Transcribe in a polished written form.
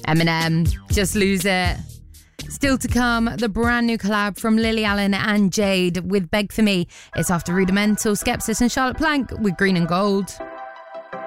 Eminem, Just Lose It. Still to come, the brand new collab from Lily Allen and Jade with Beg For Me. It's after Rudimental, Skepsis and Charlotte Plank with Green and Gold.